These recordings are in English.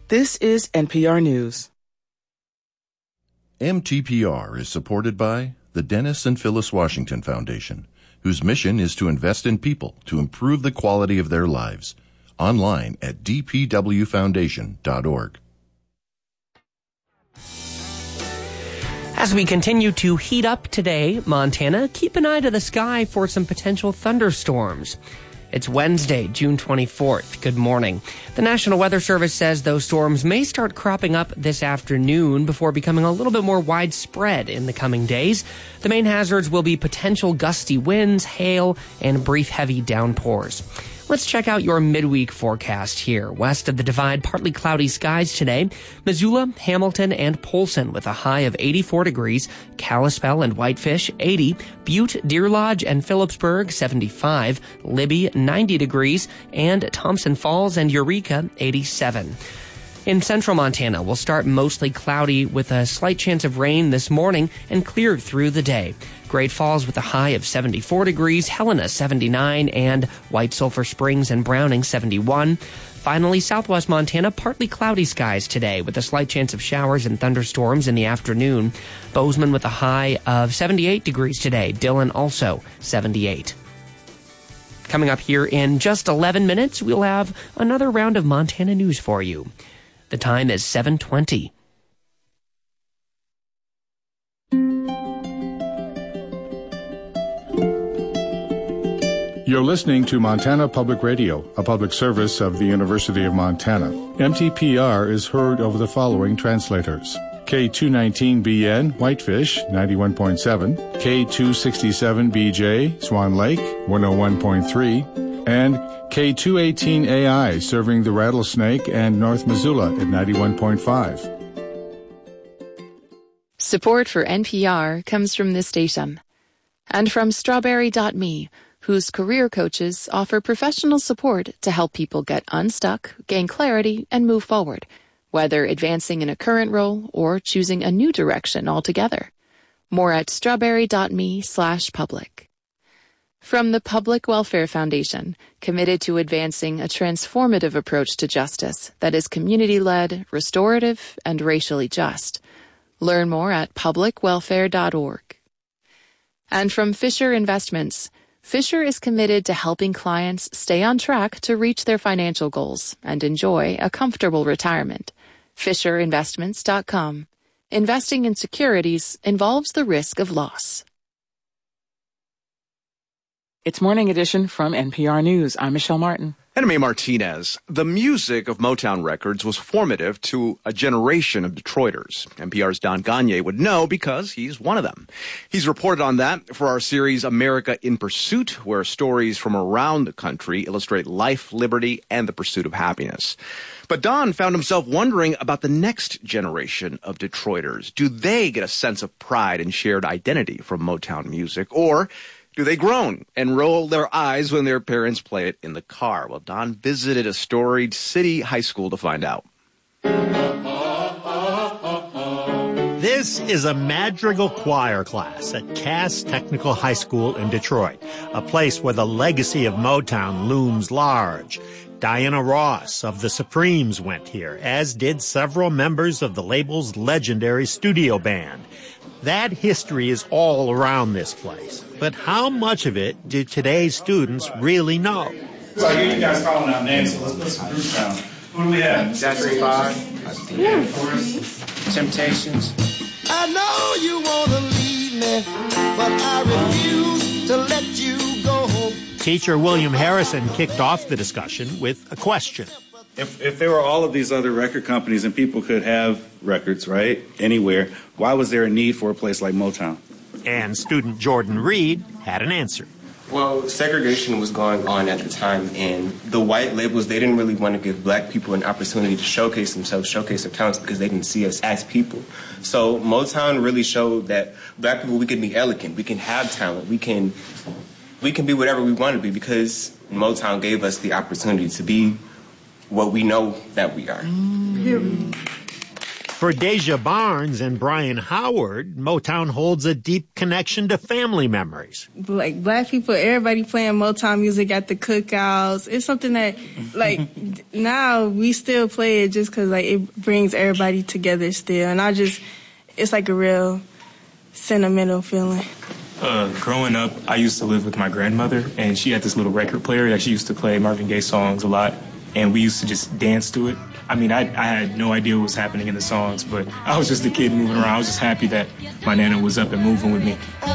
This is NPR News. MTPR is supported by the Dennis and Phyllis Washington Foundation, whose mission is to invest in people to improve the quality of their lives. Online at dpwfoundation.org. As we continue to heat up today, Montana, keep an eye to the sky for some potential thunderstorms. It's Wednesday, June 24th. Good morning. The National Weather Service says those storms may start cropping up this afternoon before becoming a little bit more widespread in the coming days. The main hazards will be potential gusty winds, hail, and brief heavy downpours. Let's check out your midweek forecast here. West of the Divide, partly cloudy skies today. Missoula, Hamilton, and Polson with a high of 84 degrees. Kalispell and Whitefish, 80. Butte, Deer Lodge, and Phillipsburg, 75. Libby, 90 degrees. And Thompson Falls and Eureka, 87. In central Montana, we'll start mostly cloudy with a slight chance of rain this morning and clear through the day. Great Falls with a high of 74 degrees, Helena 79, and White Sulphur Springs and Browning 71. Finally, southwest Montana, partly cloudy skies today with a slight chance of showers and thunderstorms in the afternoon. Bozeman with a high of 78 degrees today, Dillon also 78. Coming up here in just 11 minutes, we'll have another round of Montana news for you. The time is 7:20. You're listening to Montana Public Radio, a public service of the University of Montana. MTPR is heard over the following translators. K219BN, Whitefish, 91.7, K267BJ, Swan Lake, 101.3, and K218AI, serving the Rattlesnake and North Missoula at 91.5. Support for NPR comes from this station and from Strawberry.me, whose career coaches offer professional support to help people get unstuck, gain clarity, and move forward, whether advancing in a current role or choosing a new direction altogether. More at strawberry.me/public. From the Public Welfare Foundation, committed to advancing a transformative approach to justice that is community-led, restorative, and racially just. Learn more at publicwelfare.org. And from Fisher Investments, Fisher is committed to helping clients stay on track to reach their financial goals and enjoy a comfortable retirement. FisherInvestments.com. Investing in securities involves the risk of loss. It's Morning Edition from NPR News. I'm Michelle Martin. And I'm A. Martinez. The music of Motown Records was formative to a generation of Detroiters. NPR's Don Gagné would know because he's one of them. He's reported on that for our series America in Pursuit, where stories from around the country illustrate life, liberty, and the pursuit of happiness. But Don found himself wondering about the next generation of Detroiters. Do they get a sense of pride and shared identity from Motown music, or do they groan and roll their eyes when their parents play it in the car? Well, Don visited a storied city high school to find out. This is a madrigal choir class at Cass Technical High School in Detroit, a place where the legacy of Motown looms large. Diana Ross of the Supremes went here, as did several members of the label's legendary studio band. That history is all around this place. But how much of it do today's students really know? So I hear you guys calling out names, so let's put some groups down. Who do we have? Jackson 5, Temptations. I know you want to leave me, but I refuse to let you go. Teacher William Harrison kicked off the discussion with a question. If there were all of these other record companies and people could have records, right, anywhere, why was there a need for a place like Motown? And student Jordan Reed had an answer. Well, segregation was going on at the time, and the white labels, they didn't really want to give black people an opportunity to showcase themselves, showcase their talents, because they didn't see us as people. So Motown really showed that black people, we can be elegant, we can have talent, we can be whatever we want to be, because Motown gave us the opportunity to be what we know that we are. For Deja Barnes and Brian Howard, Motown holds a deep connection to family memories. Like, black people, everybody playing Motown music at the cookouts. It's something that, like, now we still play it just because, like, it brings everybody together still. And it's like a real sentimental feeling. Growing up, I used to live with my grandmother, and she had this little record player that she used to play Marvin Gaye songs a lot, and we used to just dance to it. I mean, I had no idea what was happening in the songs, but I was just a kid moving around. I was just happy that my Nana was up and moving with me.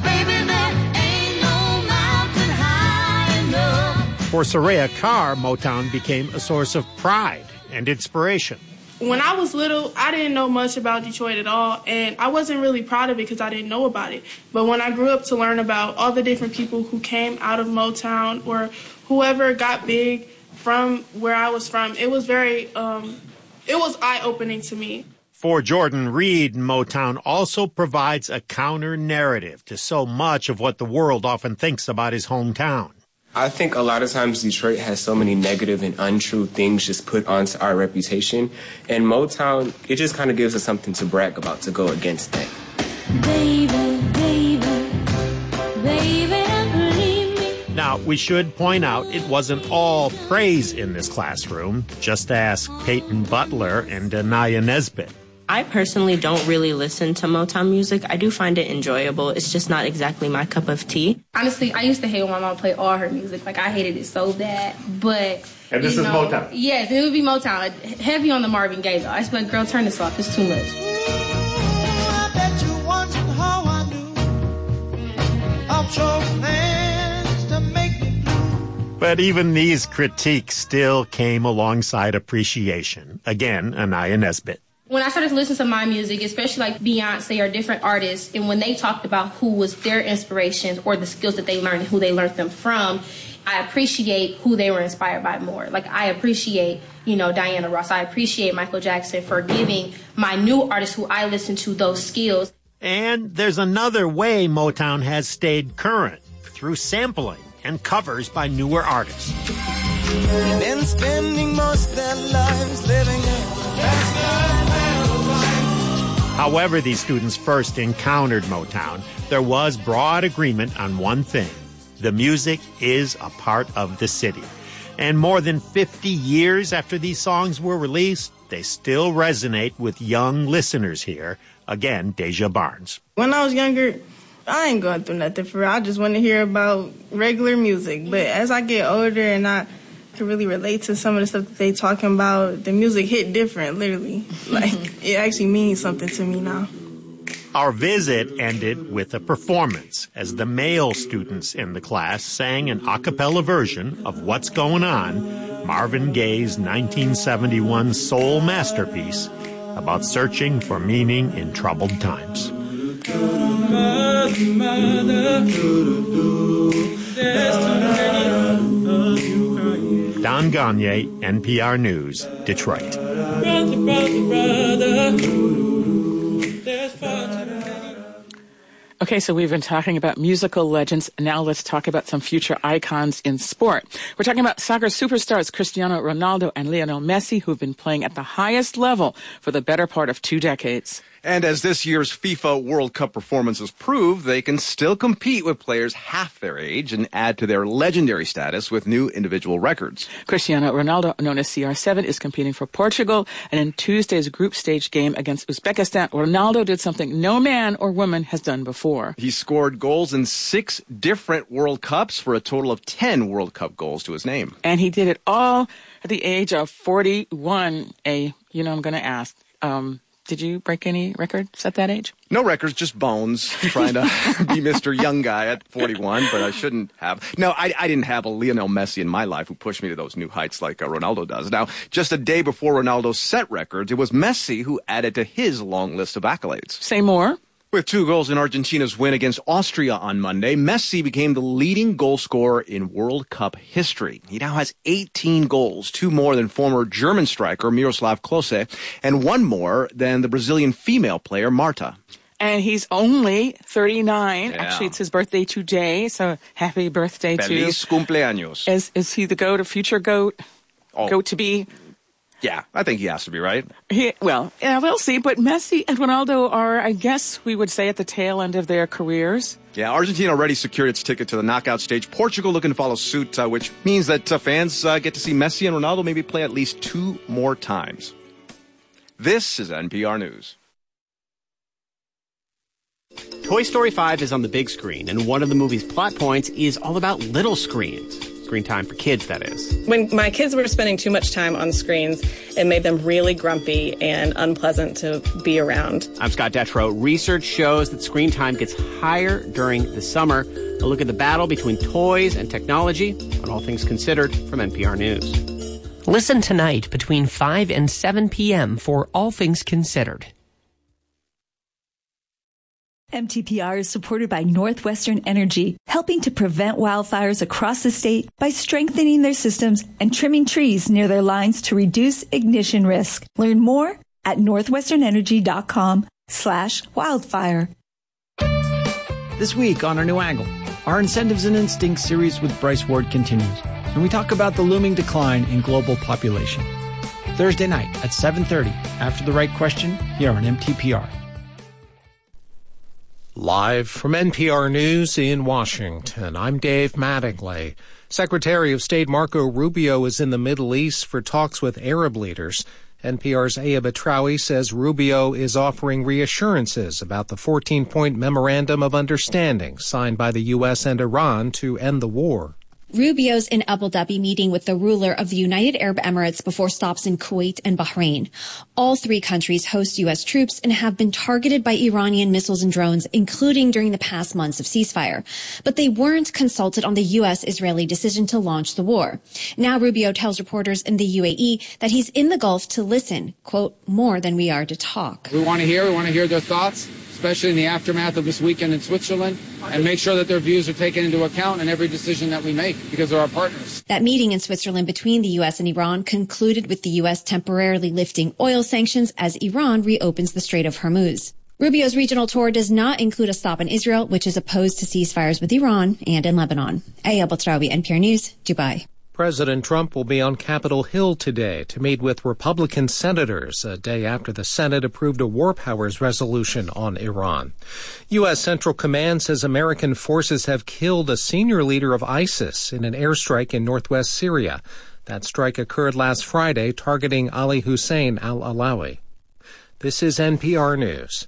For Soraya Carr, Motown became a source of pride and inspiration. When I was little, I didn't know much about Detroit at all, and I wasn't really proud of it because I didn't know about it. But when I grew up to learn about all the different people who came out of Motown or whoever got big from where I was from, it was very, it was eye-opening to me. For Jordan Reed, Motown also provides a counter-narrative to so much of what the world often thinks about his hometown. I think a lot of times Detroit has so many negative and untrue things just put onto our reputation. And Motown, it just kind of gives us something to brag about, to go against that. Baby, baby, baby, don't leave me. Now, we should point out it wasn't all praise in this classroom. Just ask Peyton Butler and Anaya Nesbitt. I personally don't really listen to Motown music. I do find it enjoyable. It's just not exactly my cup of tea. Honestly, I used to hate when my mom played all her music. Like, I hated it so bad. But, and this is Motown? Yes, it would be Motown. Heavy on the Marvin Gaye, though. I just be like, girl, turn this off. It's too much. I bet you wondering how I knew of your plans to make me blue. But even these critiques still came alongside appreciation. Again, Anaya Nesbitt. When I started to listen to my music, especially like Beyonce or different artists, and when they talked about who was their inspirations or the skills that they learned and who they learned them from, I appreciate who they were inspired by more. Like, I appreciate, Diana Ross. I appreciate Michael Jackson for giving my new artists who I listen to those skills. And there's another way Motown has stayed current, through sampling and covers by newer artists. They've been spending most of their lives living However these students first encountered Motown, there was broad agreement on one thing. The music is a part of the city. And more than 50 years after these songs were released, they still resonate with young listeners here. Again, Deja Barnes. When I was younger, I ain't going through nothing for real. I just want to hear about regular music. But as I get older and I can really relate to some of the stuff that they talking about, the music hit different, literally. Like, it actually means something to me now. Our visit ended with a performance as the male students in the class sang an a cappella version of What's Going On, Marvin Gaye's 1971 soul masterpiece about searching for meaning in troubled times. Don Gagne, NPR News, Detroit. Okay, so we've been talking about musical legends. Now let's talk about some future icons in sport. We're talking about soccer superstars Cristiano Ronaldo and Lionel Messi, who've been playing at the highest level for the better part of 2 decades. And as this year's FIFA World Cup performances prove, they can still compete with players half their age and add to their legendary status with new individual records. Cristiano Ronaldo, known as CR7, is competing for Portugal, and in Tuesday's group stage game against Uzbekistan, Ronaldo did something no man or woman has done before. He scored goals in 6 different World Cups for a total of 10 World Cup goals to his name. And he did it all at the age of 41. I'm going to ask, did you break any records at that age? No records, just bones, trying to be Mr. Young Guy at 41, but I shouldn't have. No, I didn't have a Lionel Messi in my life who pushed me to those new heights like Ronaldo does. Now, just a day before Ronaldo set records, it was Messi who added to his long list of accolades. Say more. With 2 goals in Argentina's win against Austria on Monday, Messi became the leading goal scorer in World Cup history. He now has 18 goals, 2 more than former German striker Miroslav Klose, and 1 more than the Brazilian female player Marta. And he's only 39. Yeah. Actually, it's his birthday today, so happy birthday to... Feliz cumpleaños. Is he the GOAT, a future GOAT? Oh. GOAT to be? Yeah, I think he has to be, right? We'll see. But Messi and Ronaldo are, I guess we would say, at the tail end of their careers. Yeah, Argentina already secured its ticket to the knockout stage. Portugal looking to follow suit, which means that fans get to see Messi and Ronaldo maybe play at least 2 more times. This is NPR News. Toy Story 5 is on the big screen, and one of the movie's plot points is all about little screens. Screen time for kids, that is. When my kids were spending too much time on screens, it made them really grumpy and unpleasant to be around. I'm Scott Detrow. Research shows that screen time gets higher during the summer. A look at the battle between toys and technology on All Things Considered from NPR News. Listen tonight between 5 and 7 p.m. for All Things Considered. MTPR is supported by Northwestern Energy, helping to prevent wildfires across the state by strengthening their systems and trimming trees near their lines to reduce ignition risk. Learn more at northwesternenergy.com/wildfire. This week on our new angle, our Incentives and Instincts series with Bryce Ward continues, and we talk about the looming decline in global population. Thursday night at 7:30, after The Right Question, here on MTPR. Live from NPR News in Washington, I'm Dave Mattingly. Secretary of State Marco Rubio is in the Middle East for talks with Arab leaders. NPR's Aya Batrawi says Rubio is offering reassurances about the 14-point memorandum of understanding signed by the U.S. and Iran to end the war. Rubio's in Abu Dhabi meeting with the ruler of the United Arab Emirates before stops in Kuwait and Bahrain. All 3 countries host U.S. troops and have been targeted by Iranian missiles and drones, including during the past months of ceasefire. But they weren't consulted on the U.S.-Israeli decision to launch the war. Now Rubio tells reporters in the UAE that he's in the Gulf to listen, quote, more than we are to talk. We want to hear their thoughts, especially in the aftermath of this weekend in Switzerland, and make sure that their views are taken into account in every decision that we make, because they're our partners. That meeting in Switzerland between the U.S. and Iran concluded with the U.S. temporarily lifting oil sanctions as Iran reopens the Strait of Hormuz. Rubio's regional tour does not include a stop in Israel, which is opposed to ceasefires with Iran and in Lebanon. Aya Batrawi, NPR News, Dubai. President Trump will be on Capitol Hill today to meet with Republican senators a day after the Senate approved a war powers resolution on Iran. U.S. Central Command says American forces have killed a senior leader of ISIS in an airstrike in northwest Syria. That strike occurred last Friday, targeting Ali Hussein al-Alawi. This is NPR News.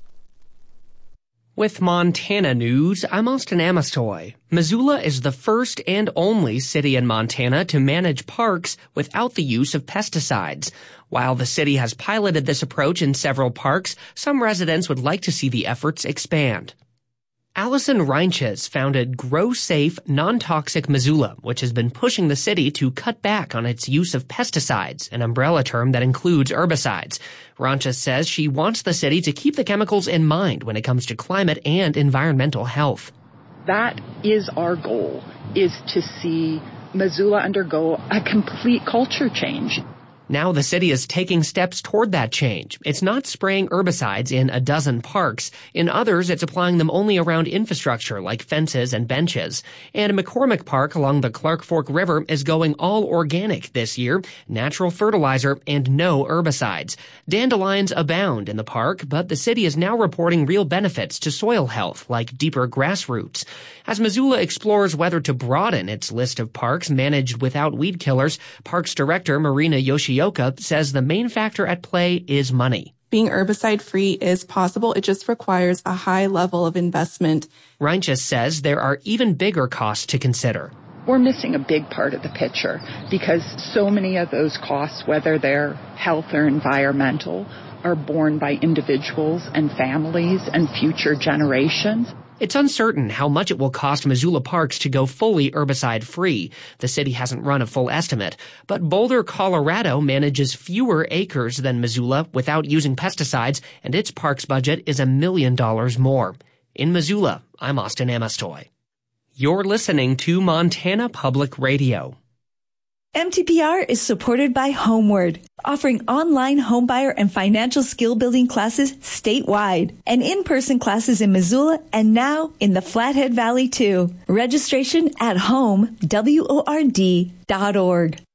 With Montana news, I'm Austin Amastoy. Missoula is the first and only city in Montana to manage parks without the use of pesticides. While the city has piloted this approach in several parks, some residents would like to see the efforts expand. Allison Reinches founded Grow Safe Non-Toxic Missoula, which has been pushing the city to cut back on its use of pesticides, an umbrella term that includes herbicides. Reinches says she wants the city to keep the chemicals in mind when it comes to climate and environmental health. That is our goal, is to see Missoula undergo a complete culture change. Now the city is taking steps toward that change. It's not spraying herbicides in a dozen parks. In others, it's applying them only around infrastructure like fences and benches. And McCormick Park along the Clark Fork River is going all organic this year, natural fertilizer and no herbicides. Dandelions abound in the park, but the city is now reporting real benefits to soil health like deeper grass roots. As Missoula explores whether to broaden its list of parks managed without weed killers, Parks Director Marina Yoshioka says the main factor at play is money. Being herbicide-free is possible. It just requires a high level of investment. Reinches says there are even bigger costs to consider. We're missing a big part of the picture because so many of those costs, whether they're health or environmental, are borne by individuals and families and future generations. It's uncertain how much it will cost Missoula Parks to go fully herbicide-free. The city hasn't run a full estimate. But Boulder, Colorado manages fewer acres than Missoula without using pesticides, and its parks budget is $1 million more. In Missoula, I'm Austin Amastoy. You're listening to Montana Public Radio. MTPR is supported by Homeward, offering online homebuyer and financial skill building classes statewide and in-person classes in Missoula and now in the Flathead Valley too. Registration at homeword.org.